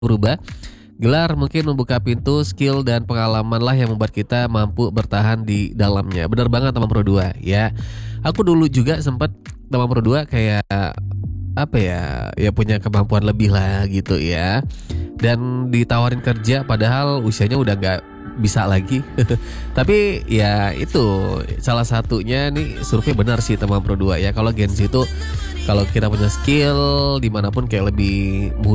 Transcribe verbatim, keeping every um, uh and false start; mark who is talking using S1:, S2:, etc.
S1: berubah. Gelar mungkin membuka pintu, skill dan pengalaman lah yang membuat kita mampu bertahan di dalamnya. Benar banget teman Pro dua ya. Aku dulu juga sempat teman Pro dua kayak apa ya, ya punya kemampuan lebih lah gitu ya. Dan ditawarin kerja padahal usianya udah gak bisa lagi. Tapi ya itu salah satunya nih, survei benar sih teman Pro dua ya. Kalau Gen Z itu kalau kita punya skill dimanapun kayak lebih mudah